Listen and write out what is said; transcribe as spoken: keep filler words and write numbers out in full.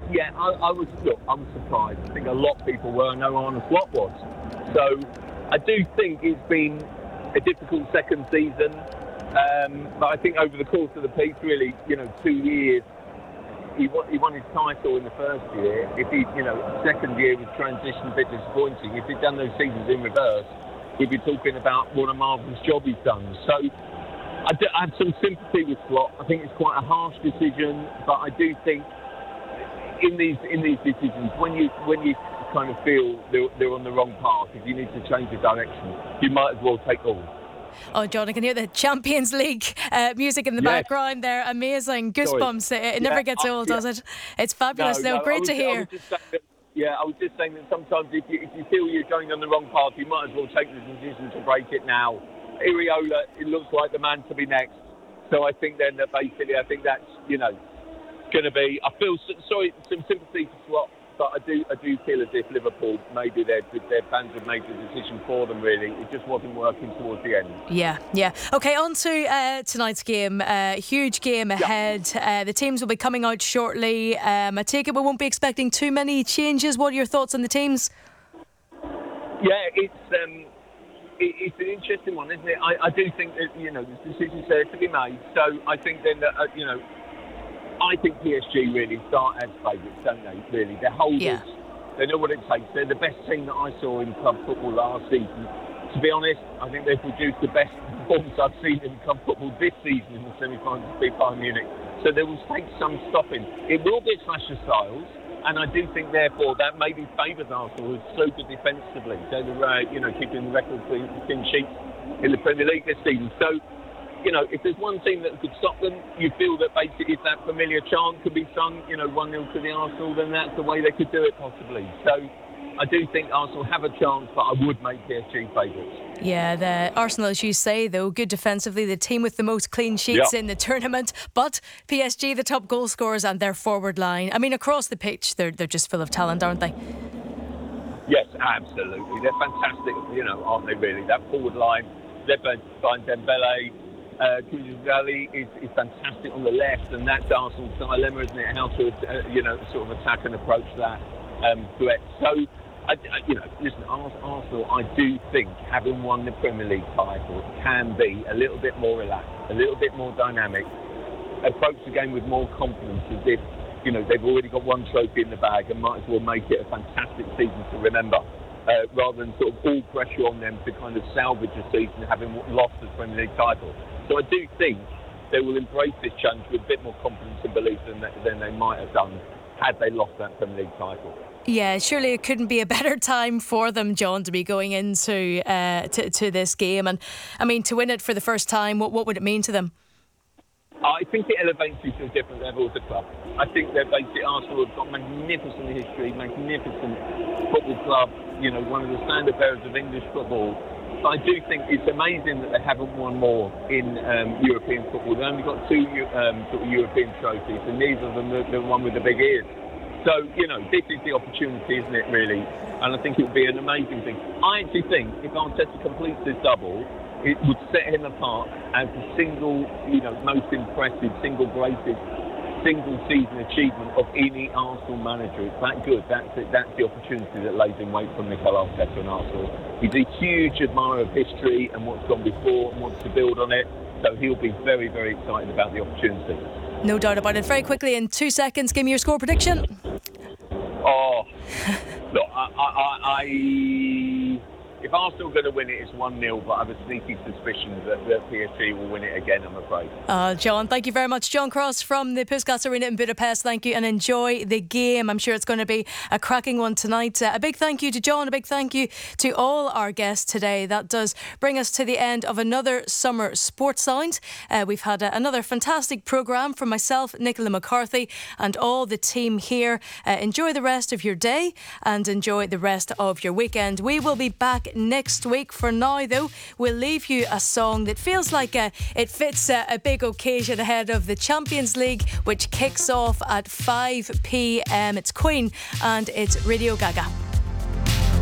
Yeah, I, I was look, I was surprised. I think a lot of people were. No Arne Slot was. So I do think it's been a difficult second season. Um, but I think over the course of the piece, really, you know, two years, he won, he won his title in the first year. If he, you know, second year was transition a bit disappointing. If he'd done those seasons in reverse, we'd be talking about what a marvellous job he's done. So I, do, I have some sympathy with Slot. I think it's quite a harsh decision, but I do think in these in these decisions, when you when you kind of feel they're, they're on the wrong path, if you need to change the direction, you might as well take all. Oh, John, I can hear the Champions League uh, music in the yes. background there. Amazing. Goosebumps. Sorry. It, it yeah, never gets uh, old, yeah. does it? It's fabulous. No, no, no, great was, to hear. I was just saying that, yeah, I was just saying that sometimes if you, if you feel you're going on the wrong path, you might as well take the decision to break it now. Iraola, it looks like the man to be next. So I think then that basically, I think that's, you know, going to be, I feel, sorry, some sympathy for Slot. But I do, I do feel as if Liverpool, maybe their their fans have made the decision for them. Really, it just wasn't working towards the end. Yeah, yeah. Okay, on to uh, tonight's game. Uh, huge game ahead. Yeah. Uh, the teams will be coming out shortly. Um, I take it we won't be expecting too many changes. What are your thoughts on the teams? Yeah, it's um, it, it's an interesting one, isn't it? I, I do think that you know the decision's there to be made. So I think then that uh, you know. I think P S G really start as favourites, don't they? Really, they're holders. Yeah. They know what it takes. They're the best team that I saw in club football last season. To be honest, I think they've produced the best performance I've seen in club football this season in the semi-finals to beat Bayern Munich. So they will take some stopping. It will be a clash of styles, and I do think therefore that maybe favours Arsenal, who's so good defensively. They're uh, you know keeping the record clean, clean sheets in the Premier League this season. So. You know, if there's one team that could stop them, you feel that basically if that familiar chant could be sung, you know, one nil to the Arsenal, then that's the way they could do it possibly. So I do think Arsenal have a chance, but I would make P S G favourites. Yeah, the Arsenal, as you say, though, good defensively, the team with the most clean sheets yep. in the tournament, but P S G, the top goal scorers and their forward line. I mean, across the pitch, they're, they're just full of talent, aren't they? Yes, absolutely. They're fantastic, you know, aren't they really? That forward line, led by Dembele, Uh, Koulibaly is, is fantastic on the left, and that's Arsenal's dilemma, isn't it? How to, uh, you know, sort of attack and approach that um, threat. So, I, I, you know, listen, Arsenal, I do think having won the Premier League title can be a little bit more relaxed, a little bit more dynamic, approach the game with more confidence, as if, you know, they've already got one trophy in the bag and might as well make it a fantastic season to remember. Uh, rather than sort of all pressure on them to kind of salvage a season having lost the Premier League title. So I do think they will embrace this challenge with a bit more confidence and belief than, than they might have done had they lost that Premier League title. Yeah, surely it couldn't be a better time for them, John, to be going into uh, to, to this game. And I mean, to win it for the first time, what, what would it mean to them? I think it elevates you to a different level as a club. I think they're basically Arsenal have got magnificent history, magnificent football club, you know, one of the standard bearers of English football. But I do think it's amazing that they haven't won more in um, European football. They've only got two um, sort of European trophies, and neither of them the, the one with the big ears. So, you know, this is the opportunity, isn't it, really? And I think it would be an amazing thing. I actually think if Arteta completes this double, it would set him apart as the single, you know, most impressive, single greatest, single season achievement of any Arsenal manager. It's that good. That's it. That's the opportunity that lays in wait for Mikel Arteta and Arsenal. He's a huge admirer of history and what's gone before and wants to build on it. So he'll be very, very excited about the opportunity. No doubt about it. Very quickly, in two seconds, give me your score prediction. Oh, look, I, I, I, if Arsenal are going to win it, it's one nil, but I have a sneaky suspicion that, that P S G will win it again, I'm afraid. Uh, John, thank you very much. John Cross from the Puskas Arena in Budapest, thank you, and enjoy the game. I'm sure it's going to be a cracking one tonight. Uh, a big thank you to John, a big thank you to all our guests today. That does bring us to the end of another Summer Sports Sound. Uh, we've had uh, another fantastic programme from myself, Nicola McCarthy, and all the team here. Uh, enjoy the rest of your day and enjoy the rest of your weekend. We will be back next week. For now, though, we'll leave you a song that feels like a, it fits a, a big occasion ahead of the Champions League, which kicks off at five p.m. It's Queen and it's Radio Gaga.